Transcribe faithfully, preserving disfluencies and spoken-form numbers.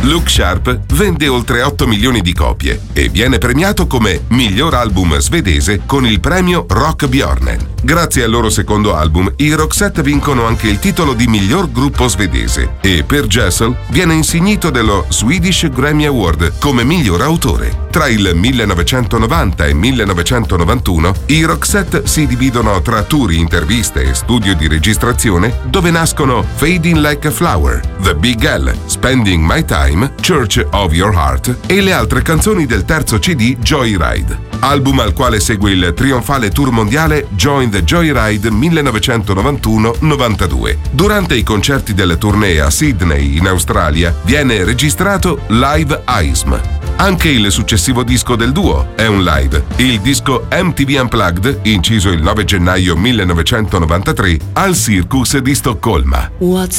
Look Sharp vende oltre otto milioni di copie e viene premiato come miglior album svedese con il premio Rock Björnen. Grazie al loro secondo album, i Roxette vincono anche il titolo di miglior gruppo svedese e per Jessel viene insignito dello Swedish Grammy Award come miglior autore. Tra il millenovecentonovanta e millenovecentonovantuno i Roxette si dividono tra tour, interviste e studio di registrazione dove nascono Fading Like a Flower, The Big L, Spending My Time, Church of Your Heart e le altre canzoni del terzo C D Joyride, album al quale segue il trionfale tour mondiale Join the Joyride millenovecentonovantuno novantadue. Durante i concerti della tournée a Sydney in Australia viene registrato Live Aism. Anche il successivo disco del duo è un live, il disco M T V Unplugged, inciso il nove gennaio millenovecentonovantatré al Circus di Stoccolma.